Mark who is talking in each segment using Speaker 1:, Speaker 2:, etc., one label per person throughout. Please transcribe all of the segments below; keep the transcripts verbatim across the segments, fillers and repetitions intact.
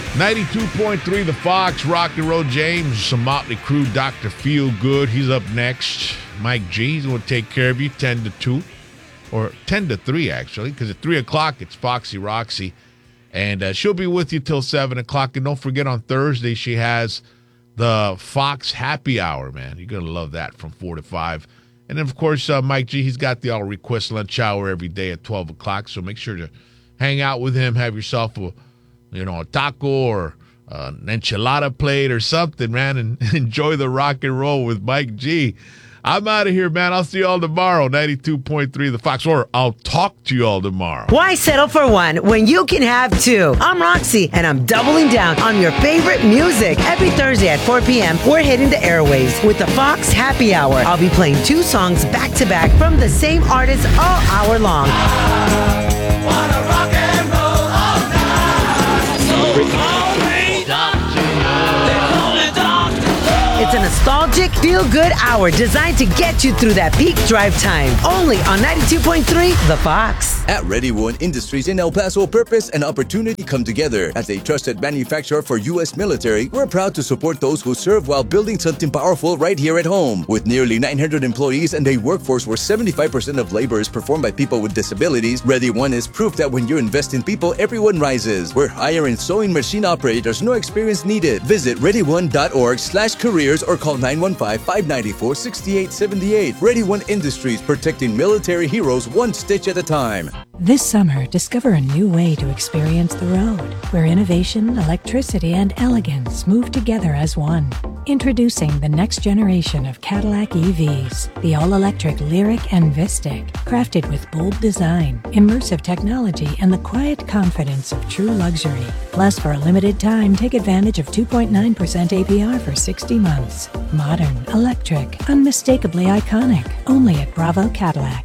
Speaker 1: ninety-two point three The Fox, Rock and Roll James, some Motley Crue, Doctor Feelgood. He's up next. Mike G, he's going to take care of you ten to two, or ten to three, actually, because at three o'clock it's Foxy Roxy. And uh, she'll be with you till seven o'clock. And don't forget, on Thursday, she has the Fox Happy Hour, man. You're going to love that from four to five. And then, of course, uh, Mike G, he's got the All Request Lunch Hour every day at twelve o'clock. So make sure to hang out with him, have yourself a, you know, a taco or uh, an enchilada plate or something, man, and enjoy the rock and roll with Mike G. I'm out of here, man. I'll see you all tomorrow, ninety-two point three The Fox, or I'll talk to you all tomorrow.
Speaker 2: Why settle for one when you can have two? I'm Roxy, and I'm doubling down on your favorite music. Every Thursday at four p.m., we're hitting the airwaves with the Fox Happy Hour. I'll be playing two songs back-to-back from the same artist all hour long.
Speaker 3: I wanna rock and roll all night. So call me Doctor. They call me Doctor.
Speaker 2: It's a nostalgic, feel-good hour designed to get you through that peak drive time. Only on ninety-two point three The Fox.
Speaker 4: At Ready One Industries in El Paso, purpose and opportunity come together. As a trusted manufacturer for U S military, we're proud to support those who serve while building something powerful right here at home. With nearly nine hundred employees and a workforce where seventy-five percent of labor is performed by people with disabilities, Ready One is proof that when you invest in people, everyone rises. We're hiring sewing machine operators, no experience needed. Visit ready one dot org slash careers or call nine one five, five nine four, six eight seven eight. Ready One Industries, protecting military heroes one stitch at a time.
Speaker 5: This summer, discover a new way to experience the road, where innovation, electricity, and elegance move together as one. Introducing the next generation of Cadillac E Vs, the all-electric Lyriq and Vistic, crafted with bold design, immersive technology, and the quiet confidence of true luxury. Plus, for a limited time, take advantage of two point nine percent A P R for sixty months. Modern, electric, unmistakably iconic. Only at Bravo Cadillac.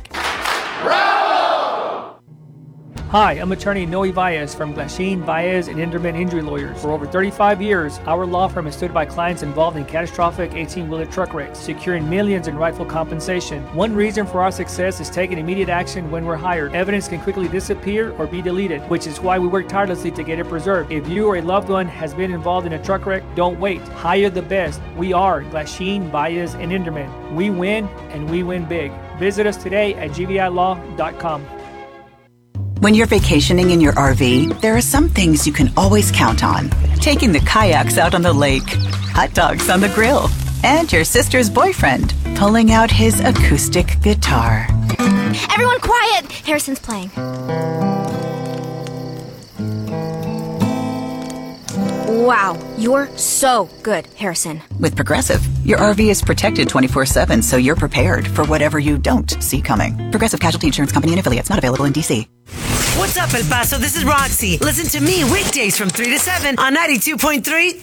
Speaker 6: Hi, I'm attorney Noe Valles from Glasheen, Valles, and Inderman Injury Lawyers. For over thirty-five years, our law firm has stood by clients involved in catastrophic eighteen-wheeler truck wrecks, securing millions in rightful compensation. One reason for our success is taking immediate action when we're hired. Evidence can quickly disappear or be deleted, which is why we work tirelessly to get it preserved. If you or a loved one has been involved in a truck wreck, don't wait. Hire the best. We are Glasheen, Valles, and Inderman. We win, and we win big. Visit us today at g v i law dot com.
Speaker 7: When you're vacationing in your R V, there are some things you can always count on. Taking the kayaks out on the lake, hot dogs on the grill, and your sister's boyfriend pulling out his acoustic guitar.
Speaker 8: Everyone quiet! Harrison's playing. Wow, you're so good, Harrison.
Speaker 7: With Progressive, your R V is protected twenty-four seven, so you're prepared for whatever you don't see coming. Progressive Casualty Insurance Company and Affiliates, not available in D C.
Speaker 2: What's up, El Paso? This is Roxy. Listen to me weekdays from three to seven on ninety-two point three